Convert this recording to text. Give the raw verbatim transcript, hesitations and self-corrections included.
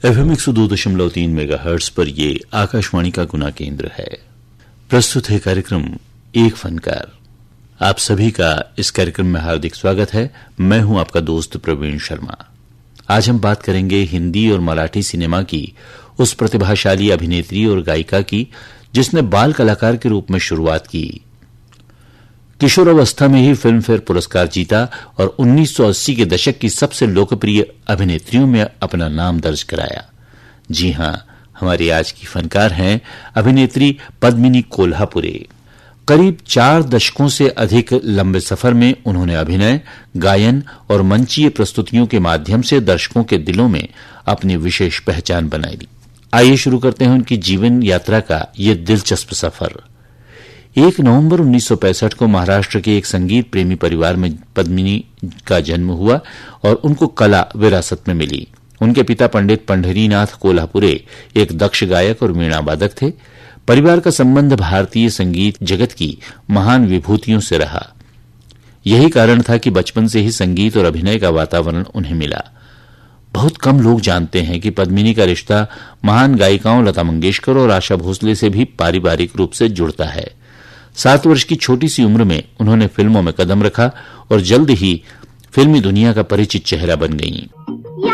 FM एक सौ दो दशमलव तीन मेगाहर्ट्ज पर ये आकाशवाणी का गुना केंद्र है। प्रस्तुत है कार्यक्रम एक फनकार। आप सभी का इस कार्यक्रम में हार्दिक स्वागत है। मैं हूं आपका दोस्त प्रवीण शर्मा। आज हम बात करेंगे हिंदी और मराठी सिनेमा की उस प्रतिभाशाली अभिनेत्री और गायिका की जिसने बाल कलाकार के रूप में शुरुआत की। किशोर अवस्था में ही फिल्म फेयर पुरस्कार जीता और उन्नीस सौ अस्सी के दशक की सबसे लोकप्रिय अभिनेत्रियों में अपना नाम दर्ज कराया। जी हां, हमारी आज की फनकार हैं अभिनेत्री पद्मिनी कोल्हापुरे। करीब चार दशकों से अधिक लंबे सफर में उन्होंने अभिनय, गायन और मंचीय प्रस्तुतियों के माध्यम से दर्शकों के दिलों में अपनी विशेष पहचान बनाई। आइए शुरू करते हैं उनकी जीवन यात्रा का ये दिलचस्प सफर। एक नवंबर उन्नीस सौ पैंसठ को महाराष्ट्र के एक संगीत प्रेमी परिवार में पद्मिनी का जन्म हुआ और उनको कला विरासत में मिली। उनके पिता पंडित पंढरीनाथ कोल्हापुरे एक दक्ष गायक और वीणा वादक थे। परिवार का संबंध भारतीय संगीत जगत की महान विभूतियों से रहा। यही कारण था कि बचपन से ही संगीत और अभिनय का वातावरण उन्हें मिला। बहुत कम लोग जानते हैं कि पद्मिनी का रिश्ता महान गायिकाओं लता मंगेशकर और आशा भोसले से भी पारिवारिक रूप से जुड़ता है। सात वर्ष की छोटी सी उम्र में उन्होंने फिल्मों में कदम रखा और जल्द ही फिल्मी दुनिया का परिचित चेहरा बन गईं।